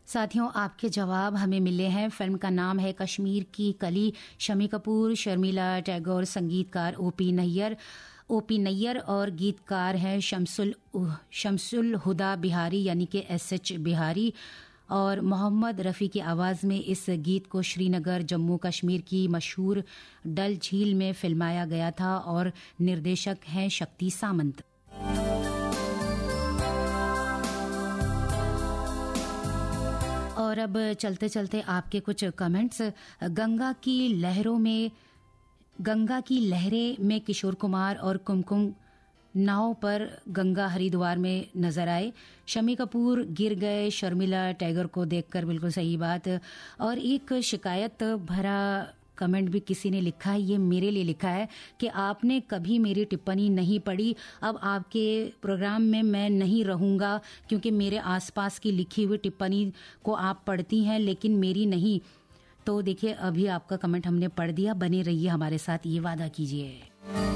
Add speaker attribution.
Speaker 1: साथियों, आपके जवाब हमें मिले हैं। फिल्म का नाम है कश्मीर की कली। शम्मी कपूर, शर्मिला टैगोर, संगीतकार ओपी नैयर और गीतकार हैं शमसुल हुदा बिहारी यानी कि SH बिहारी। और मोहम्मद रफ़ी की आवाज़ में इस गीत को श्रीनगर जम्मू कश्मीर की मशहूर डल झील में फिल्माया गया था और निर्देशक हैं शक्ति सामंत। और अब चलते चलते आपके कुछ कमेंट्स। गंगा की लहरें में किशोर कुमार और कुमकुम नाव पर गंगा हरिद्वार में नजर आए। शम्मी कपूर गिर गए शर्मिला टैगोर को देखकर, बिल्कुल सही बात। और एक शिकायत भरा कमेंट भी किसी ने लिखा है, ये मेरे लिए लिखा है कि आपने कभी मेरी टिप्पणी नहीं पढ़ी, अब आपके प्रोग्राम में मैं नहीं रहूंगा क्योंकि मेरे आसपास की लिखी हुई टिप्पणी को आप पढ़ती हैं लेकिन मेरी नहीं। तो देखिए, अभी आपका कमेंट हमने पढ़ दिया। बने रहिए हमारे साथ, ये वादा कीजिए।